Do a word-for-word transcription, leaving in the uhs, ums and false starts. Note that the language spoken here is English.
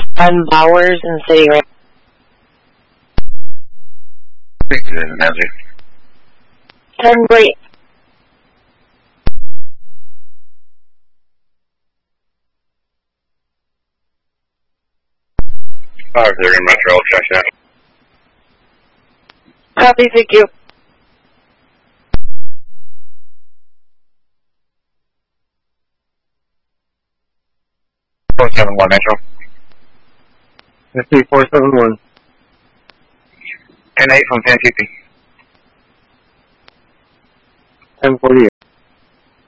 On Bowers and City Ranch. Turn right. Five there in Metro, check that. Copy, thank you. four seven one Metro. S C four seven one. ten eight from ten fifty. ten forty-eight.